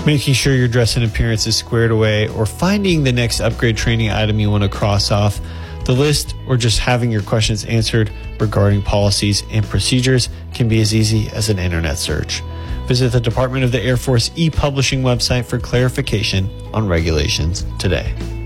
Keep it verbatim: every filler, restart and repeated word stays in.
Making sure your dress and appearance is squared away, or finding the next upgrade training item you want to cross off the list, or just having your questions answered regarding policies and procedures can be as easy as an internet search. Visit the Department of the Air Force e-publishing website for clarification on regulations today.